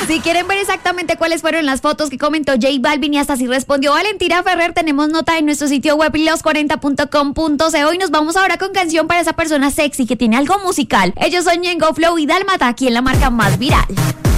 Si quieren ver exactamente cuáles fueron las fotos que comentó J Balvin y hasta si respondió Valentina Ferrer, tenemos nota en nuestro sitio web los40.com.co y nos vamos ahora con canción para esa persona sexy que tiene algo musical. Ellos son Ñengo Flow y Dálmata, aquí en la marca más viral.